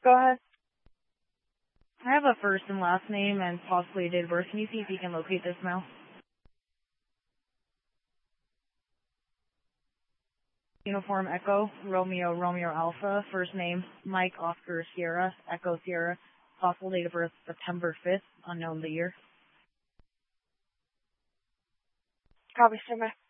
Go ahead. I have a first and last name and possibly a date of birth. Can you see if you can locate this now? Uniform Echo, Romeo, Romeo Alpha, first name, Mike Oscar Sierra, Echo Sierra, possible date of birth, September 5th, unknown the year. Copy, stand by.